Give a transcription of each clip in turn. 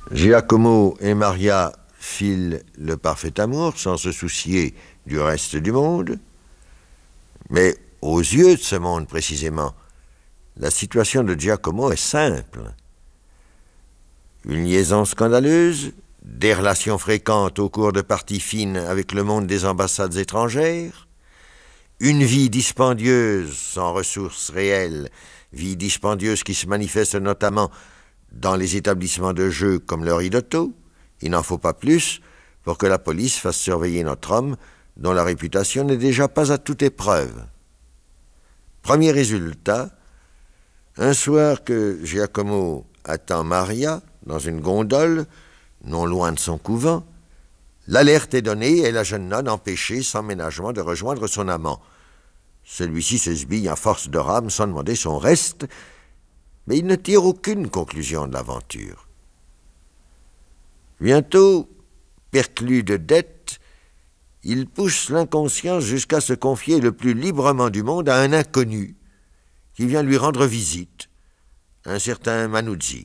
Giacomo et Maria filent le parfait amour sans se soucier du reste du monde. Mais aux yeux de ce monde précisément, la situation de Giacomo est simple. Une liaison scandaleuse, des relations fréquentes au cours de parties fines avec le monde des ambassades étrangères, une vie dispendieuse sans ressources réelles, vie dispendieuse qui se manifeste notamment dans les établissements de jeu comme le Ridotto. Il n'en faut pas plus pour que la police fasse surveiller notre homme dont la réputation n'est déjà pas à toute épreuve. Premier résultat, un soir que Giacomo attend Maria dans une gondole, non loin de son couvent, l'alerte est donnée et la jeune nonne empêchée sans ménagement de rejoindre son amant. Celui-ci s'esbille en force de rame sans demander son reste, mais il ne tire aucune conclusion de l'aventure. Bientôt, perclus de dettes, il pousse l'inconscience jusqu'à se confier le plus librement du monde à un inconnu qui vient lui rendre visite, un certain Manuzzi.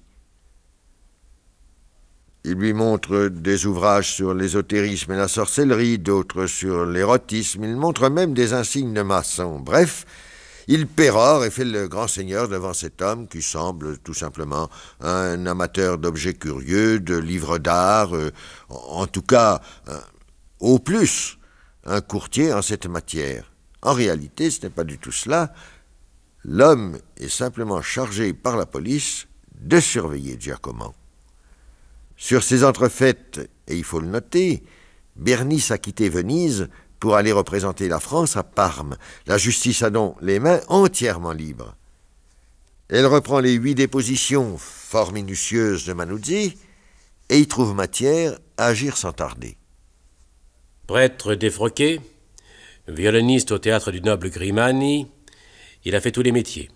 Il lui montre des ouvrages sur l'ésotérisme et la sorcellerie, d'autres sur l'érotisme. Il montre même des insignes de maçon. Bref, il pérore et fait le grand seigneur devant cet homme qui semble tout simplement un amateur d'objets curieux, de livres d'art, en tout cas, au plus, un courtier en cette matière. En réalité, ce n'est pas du tout cela. L'homme est simplement chargé par la police de surveiller Giacomo. Sur ces entrefaites, et il faut le noter, Bernice a quitté Venise pour aller représenter la France à Parme. La justice a donc les mains entièrement libres. Elle reprend les 8 dépositions fort minutieuses de Manuzzi et y trouve matière à agir sans tarder. Prêtre défroqué, violoniste au théâtre du noble Grimani, il a fait tous les métiers.